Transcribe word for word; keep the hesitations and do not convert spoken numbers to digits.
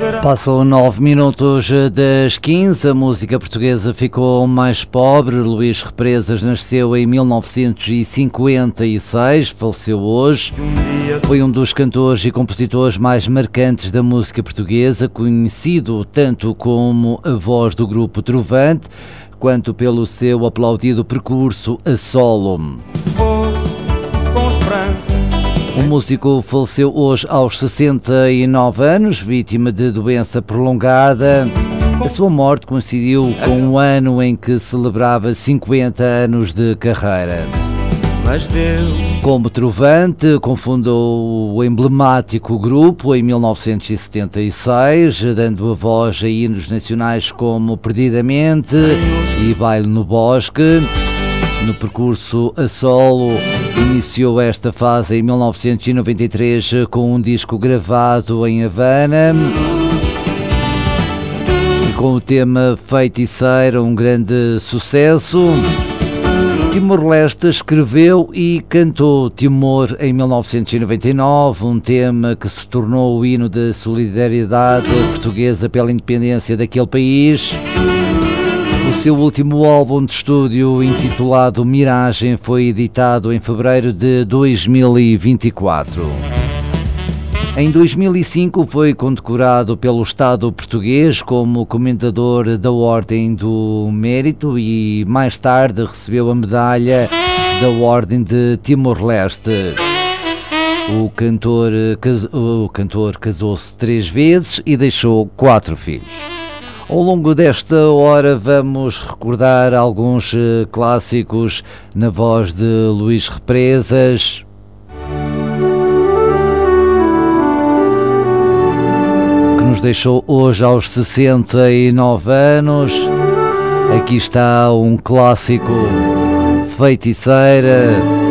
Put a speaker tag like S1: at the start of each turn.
S1: Passam nove minutos das quinze, a música portuguesa ficou mais pobre. Luís Represas nasceu em mil novecentos e cinquenta e seis, faleceu hoje. Foi um dos cantores e compositores mais marcantes da música portuguesa, conhecido tanto como a voz do grupo Trovante, quanto pelo seu aplaudido percurso a solo. O músico faleceu hoje aos sessenta e nove anos, vítima de doença prolongada. A sua morte coincidiu com o ano em que celebrava cinquenta anos de carreira. Como Trovante, confundou o emblemático grupo em mil novecentos e setenta e seis, dando a voz a hinos nacionais como Perdidamente e Baile no Bosque. No percurso a solo, iniciou esta fase em mil novecentos e noventa e três com um disco gravado em Havana e com o tema Feiticeira, um grande sucesso. Timor-Leste escreveu e cantou Timor em mil novecentos e noventa e nove, um tema que se tornou o hino da solidariedade portuguesa pela independência daquele país. O seu último álbum de estúdio, intitulado Miragem, foi editado em fevereiro de dois mil e vinte e quatro. Em dois mil e cinco foi condecorado pelo Estado português como Comendador da Ordem do Mérito e mais tarde recebeu a medalha da Ordem de Timor-Leste. O cantor, o cantor casou-se três vezes e deixou quatro filhos. Ao longo desta hora vamos recordar alguns clássicos na voz de Luís Represas. Que nos deixou hoje aos sessenta e nove anos. Aqui está um clássico, Feiticeira.